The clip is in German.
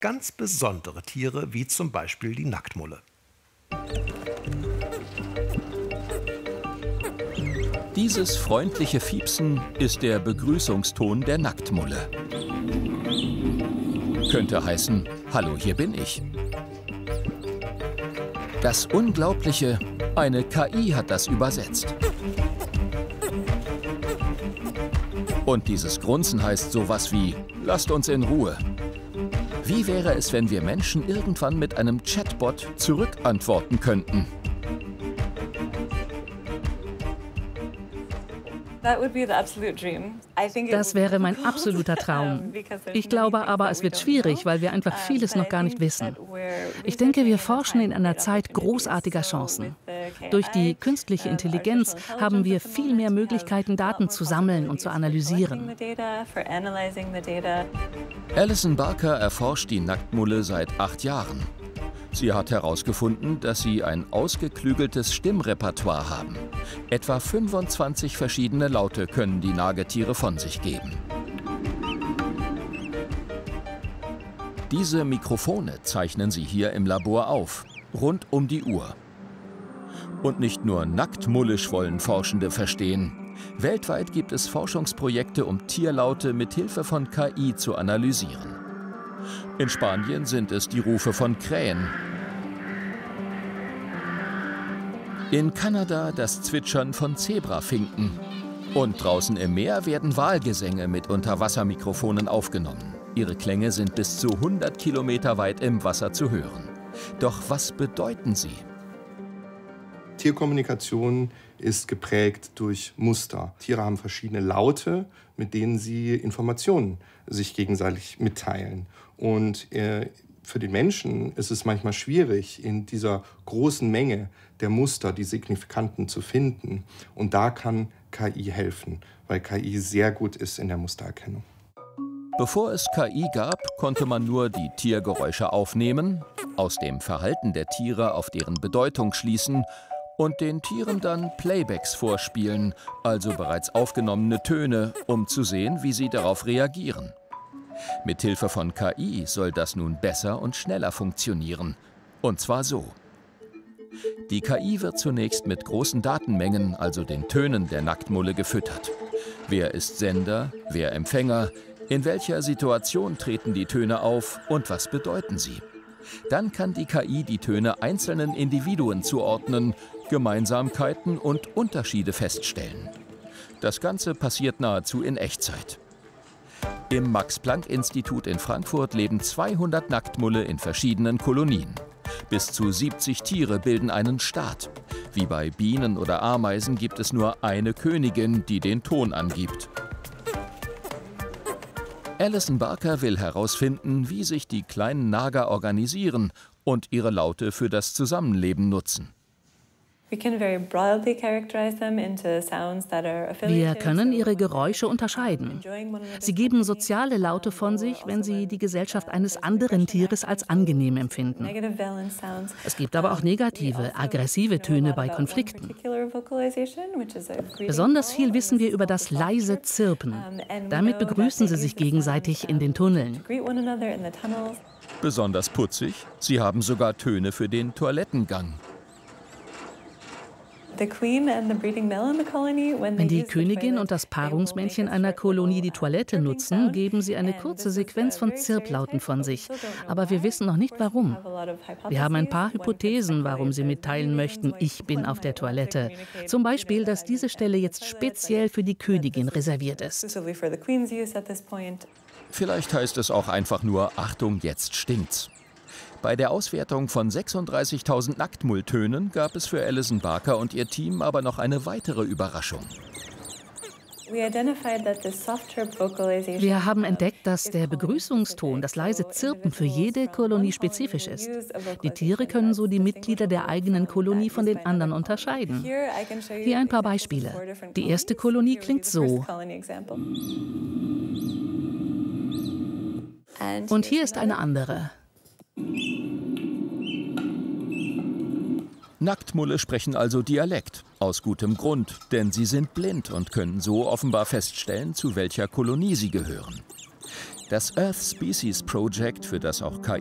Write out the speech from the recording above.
ganz besondere Tiere wie zum Beispiel die Nacktmulle. Dieses freundliche Fiepsen ist der Begrüßungston der Nacktmulle. Könnte heißen, hallo, hier bin ich. Das Unglaubliche, eine KI hat das übersetzt. Und dieses Grunzen heißt sowas wie, lasst uns in Ruhe. Wie wäre es, wenn wir Menschen irgendwann mit einem Chatbot zurückantworten könnten? Das wäre mein absoluter Traum. Ich glaube aber, es wird schwierig, weil wir einfach vieles noch gar nicht wissen. Ich denke, wir forschen in einer Zeit großartiger Chancen. Durch die künstliche Intelligenz haben wir viel mehr Möglichkeiten, Daten zu sammeln und zu analysieren. Alison Barker erforscht die Nacktmulle seit 8 Jahren. Sie hat herausgefunden, dass sie ein ausgeklügeltes Stimmrepertoire haben. Etwa 25 verschiedene Laute können die Nagetiere von sich geben. Diese Mikrofone zeichnen sie hier im Labor auf, rund um die Uhr. Und nicht nur nacktmullisch wollen Forschende verstehen. Weltweit gibt es Forschungsprojekte, um Tierlaute mit Hilfe von KI zu analysieren. In Spanien sind es die Rufe von Krähen. In Kanada das Zwitschern von Zebrafinken. Und draußen im Meer werden Walgesänge mit Unterwassermikrofonen aufgenommen. Ihre Klänge sind bis zu 100 Kilometer weit im Wasser zu hören. Doch was bedeuten sie? Tierkommunikation ist geprägt durch Muster. Tiere haben verschiedene Laute, mit denen sie Informationen sich gegenseitig mitteilen. Und für den Menschen ist es manchmal schwierig, in dieser großen Menge der Muster die Signifikanten zu finden. Und da kann KI helfen, weil KI sehr gut ist in der Mustererkennung. Bevor es KI gab, konnte man nur die Tiergeräusche aufnehmen, aus dem Verhalten der Tiere auf deren Bedeutung schließen und den Tieren dann Playbacks vorspielen, also bereits aufgenommene Töne, um zu sehen, wie sie darauf reagieren. Mithilfe von KI soll das nun besser und schneller funktionieren. Und zwar so. Die KI wird zunächst mit großen Datenmengen, also den Tönen der Nacktmulle, gefüttert. Wer ist Sender, wer Empfänger, in welcher Situation treten die Töne auf und was bedeuten sie? Dann kann die KI die Töne einzelnen Individuen zuordnen, Gemeinsamkeiten und Unterschiede feststellen. Das Ganze passiert nahezu in Echtzeit. Im Max-Planck-Institut in Frankfurt leben 200 Nacktmulle in verschiedenen Kolonien. Bis zu 70 Tiere bilden einen Staat. Wie bei Bienen oder Ameisen gibt es nur eine Königin, die den Ton angibt. Alison Barker will herausfinden, wie sich die kleinen Nager organisieren und ihre Laute für das Zusammenleben nutzen. Wir können ihre Geräusche unterscheiden. Sie geben soziale Laute von sich, wenn sie die Gesellschaft eines anderen Tieres als angenehm empfinden. Es gibt aber auch negative, aggressive Töne bei Konflikten. Besonders viel wissen wir über das leise Zirpen. Damit begrüßen sie sich gegenseitig in den Tunneln. Besonders putzig, sie haben sogar Töne für den Toilettengang. Wenn die Königin und das Paarungsmännchen einer Kolonie die Toilette nutzen, geben sie eine kurze Sequenz von Zirplauten von sich. Aber wir wissen noch nicht, warum. Wir haben ein paar Hypothesen, warum sie mitteilen möchten, ich bin auf der Toilette. Zum Beispiel, dass diese Stelle jetzt speziell für die Königin reserviert ist. Vielleicht heißt es auch einfach nur, Achtung, jetzt stinkt's. Bei der Auswertung von 36.000 Nacktmulltönen gab es für Alison Barker und ihr Team aber noch eine weitere Überraschung. Wir haben entdeckt, dass der Begrüßungston, das leise Zirpen, für jede Kolonie spezifisch ist. Die Tiere können so die Mitglieder der eigenen Kolonie von den anderen unterscheiden. Hier ein paar Beispiele. Die erste Kolonie klingt so. Und hier ist eine andere. Nacktmulle sprechen also Dialekt, aus gutem Grund, denn sie sind blind und können so offenbar feststellen, zu welcher Kolonie sie gehören. Das Earth Species Project, für das auch